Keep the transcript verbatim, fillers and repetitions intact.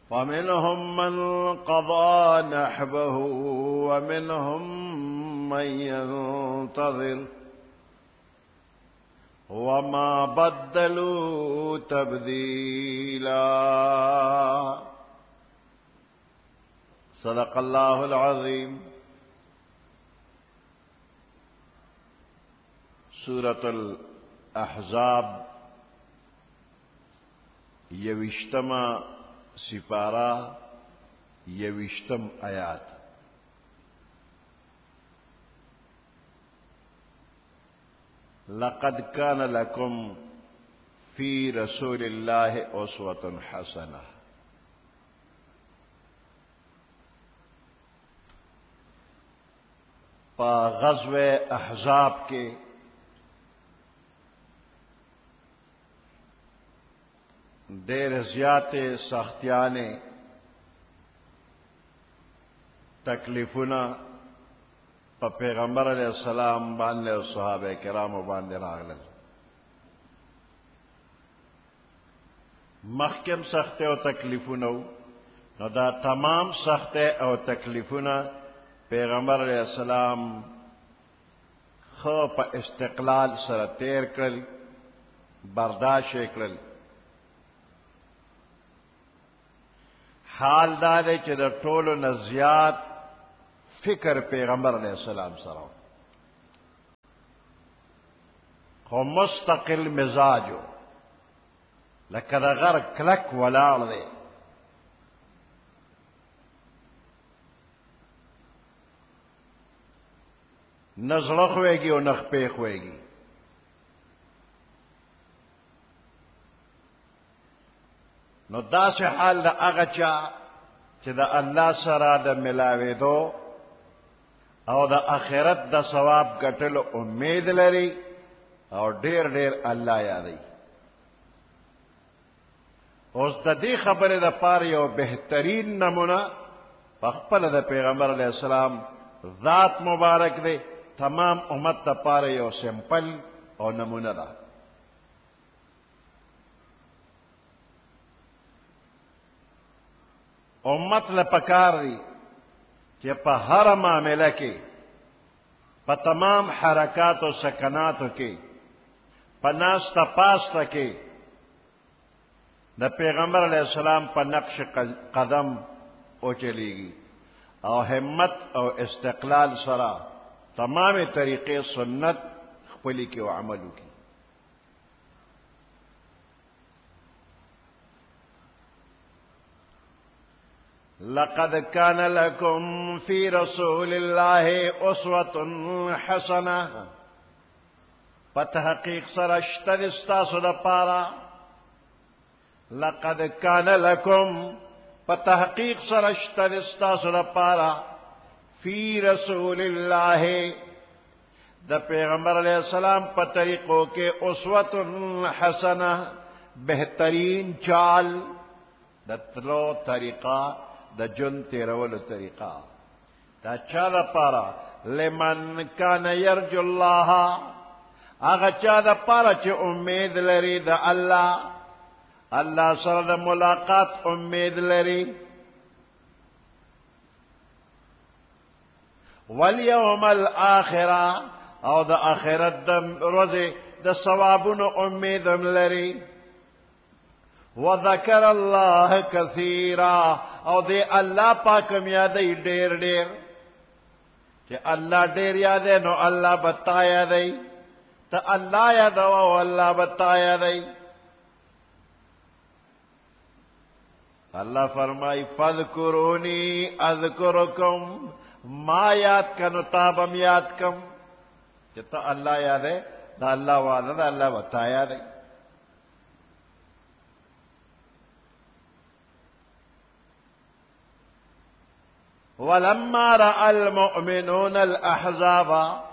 فمنهم من قضى نحبه ومنهم من ينتظر وما بدلوا تبديلا. صدق الله العظيم. سورة الاحزاب یوشتما سپارہ یوشتم آیات. لقد كان لكم في رسول الله أسوة حسنة. پا غزوہ احزاب کے دیر زیات سختیانے تکلیفنا پا پیغمبر علیہ السلام باندے و صحابہ کرام باندے راغلل. مخکم سختے و تکلیفنا نو دا تمام سختے او تکلیفنا پیغمبر علیہ السلام خو پا استقلال سر تیر کرل، برداشت کرل. حال دارے چی دا طول و نزیات فکر پیغمبر علیہ السلام سره خو مستقل مزاجو لکه دا غر کلک ولاړ دی. نه زړه خوېږي او نه خپې خوېږي. نو داسې حال د هغه چا چې د الله سره د ملاوېدو او د آخرت د ثواب ګټلو امید لري او ډېر ډېر الله یادوي. اوس د دې خبرې دپاره یو بهترین نمونه په خپله د پیغمبر علیه السلام ذات مبارک دی. تمام امت دپاره یو سمپل او نمونه ده. امت لپکار دی کہ پا ہر معاملہ کے پا تمام حرکات و سکنات کے پا ناستا پاستا کے دا پیغمبر علیہ السلام پا نقش قدم او چلی گی او ہمت او استقلال سرا تمام طریقے سنت خپلی کی و عملو کی. لقد كان لكم في رسول الله أسوة حسنة. فتحقیق سرشتر استاسو دا پارا لقد كان لكم فتحقیق سرشتر استاسو دا پارا في رسول الله دا پیغمبر علیہ السلام پا طریقوں کے أسوة حسنة بہترین چال دا تلو طریقہ دا جن تیرول طریقہ دا چا دا پارا لمن کان یرجو اللہ آغا چا دا پارا چی امید لری دا اللہ اللہ سر دا ملاقات امید لری والیوم الآخرہ او دا آخرت دا روزی دا ثوابون امیدم لری وذکر اللہ کثیرا او دے اللہ پاکم یادی ڈیر ڈیر کہ اللہ ڈیر یادے نو اللہ بتایا دی تا اللہ یادو او اللہ بتایا دی. اللہ فرمائی فذکرونی اذکرکم ما یاد کنو تابم یاد کم کہ تا اللہ یادے دا اللہ وعدہ دا اللہ بتایا دی. ولما رأى المؤمنون الأحزاب